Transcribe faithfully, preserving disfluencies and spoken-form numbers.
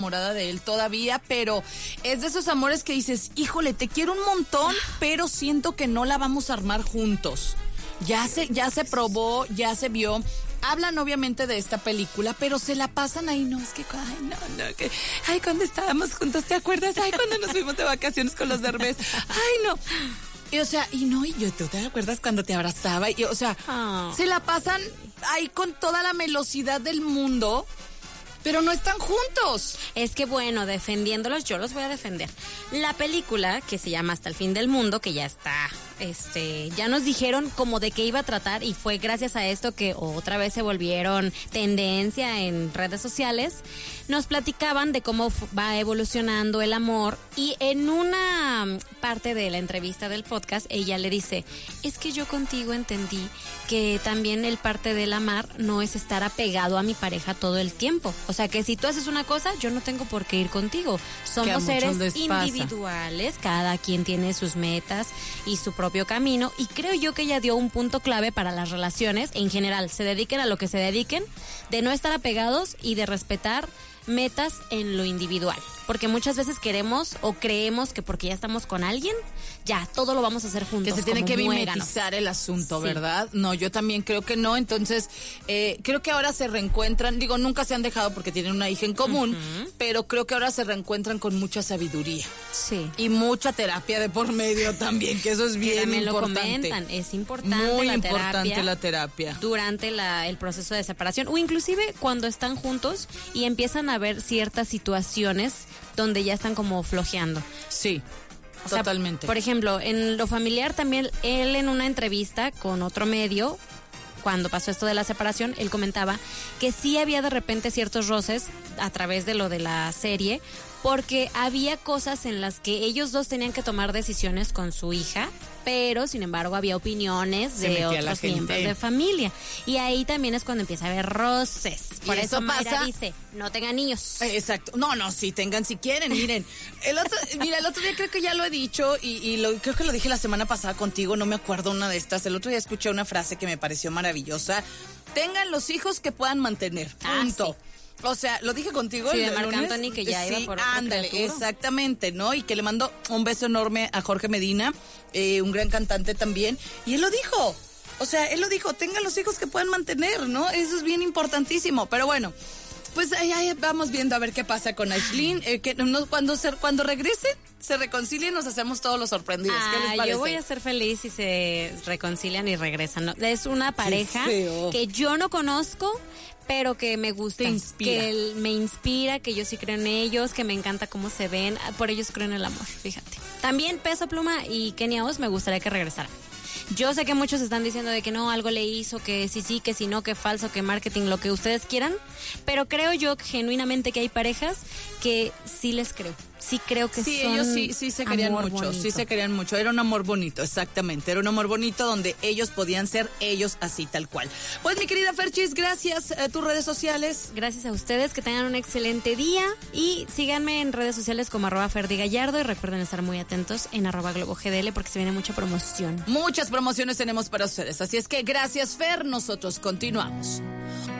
enamorada de él todavía, pero es de esos amores que dices, híjole, te quiero un montón, pero siento que no la vamos a armar juntos. Ya se, ya se probó, ya se vio. Hablan obviamente de esta película, pero se la pasan ahí, no, es que, ay, no, no, que, ay, cuando estábamos juntos, ¿te acuerdas? Ay, cuando nos fuimos de vacaciones con los Derbez, ay, no. Y, o sea, y no, y yo, ¿tú te acuerdas cuando te abrazaba? Y, o sea, oh. se la pasan ahí con toda la melosidad del mundo, pero no están juntos. Es que bueno, defendiéndolos, yo los voy a defender. La película, que se llama Hasta el fin del mundo, que ya está, este, ya nos dijeron como de qué iba a tratar, y fue gracias a esto que otra vez se volvieron tendencia en redes sociales. Nos platicaban de cómo va evolucionando el amor, y en una parte de la entrevista del podcast, ella le dice, es que yo contigo entendí que también el parte del amar no es estar apegado a mi pareja todo el tiempo. O sea, que si tú haces una cosa, yo no tengo por qué ir contigo. Somos seres individuales, cada quien tiene sus metas y su propio camino, y creo yo que ella dio un punto clave para las relaciones en general, se dediquen a lo que se dediquen, de no estar apegados y de respetar metas en lo individual, porque muchas veces queremos o creemos que porque ya estamos con alguien, ya todo lo vamos a hacer juntos. Que se tiene que muéganos. mimetizar el asunto, Sí. ¿verdad? No, yo también creo que no. Entonces, eh, creo que ahora se reencuentran, digo, nunca se han dejado porque tienen una hija en común, uh-huh. pero creo que ahora se reencuentran con mucha sabiduría. Sí. Y mucha terapia de por medio también, que eso es bien también importante. lo comentan, es importante Muy la importante terapia la terapia. durante la, el proceso de separación, o inclusive cuando están juntos y empiezan a ver ciertas situaciones donde ya están como flojeando. Sí. O sea, totalmente. Por ejemplo, en lo familiar también, él en una entrevista con otro medio, cuando pasó esto de la separación, él comentaba que sí había de repente ciertos roces a través de lo de la serie, porque había cosas en las que ellos dos tenían que tomar decisiones con su hija, pero sin embargo había opiniones Se de metía la otros gente. miembros de familia, y ahí también es cuando empieza a haber roces. Por Y eso, eso Mayra pasa- dice, no tengan niños. Exacto. No, no, sí, tengan si quieren, miren. El otro, mira, el otro día creo que ya lo he dicho y, y lo, creo que lo dije la semana pasada contigo, no me acuerdo una de estas. El otro día escuché una frase que me pareció maravillosa. Tengan los hijos que puedan mantener. Punto. Ah, sí. O sea, lo dije contigo. Sí, el de Marc lunes. Anthony, que ya sí, iba por otra ándale, criatura. exactamente, ¿no? Y que le mando un beso enorme a Jorge Medina, eh, un gran cantante también. Y él lo dijo. O sea, él lo dijo, tengan los hijos que puedan mantener, ¿no? Eso es bien importantísimo. Pero bueno, pues ahí, ahí vamos viendo a ver qué pasa con Aislinn. Eh, que no, cuando, se, cuando regresen, se reconcilien, nos hacemos todos los sorprendidos. ¿Qué les Ah, parece? yo voy a ser feliz si se reconcilian y regresan. ¿No? Es una pareja feo. que yo no conozco, pero que me gusta, Te inspira. que él me inspira, que yo sí creo en ellos, que me encanta cómo se ven, por ellos creo en el amor, fíjate. También Peso Pluma y Kenia Oz me gustaría que regresaran. Yo sé que muchos están diciendo de que no, algo le hizo, que sí, sí, que sí, no, que falso, que marketing, lo que ustedes quieran, pero creo yo genuinamente que hay parejas que sí les creo. Sí creo que sí, son ellos sí, sí se querían amor mucho, bonito. sí se querían mucho. Era un amor bonito, exactamente. Era un amor bonito donde ellos podían ser ellos así, tal cual. Pues mi querida Ferchis, gracias. Eh, tus redes sociales. Gracias a ustedes, que tengan un excelente día y síganme en redes sociales como arroba Ferdi Gallardo y recuerden estar muy atentos en arroba Globo G D L porque se viene mucha promoción. Muchas promociones tenemos para ustedes, así es que gracias, Fer. Nosotros continuamos.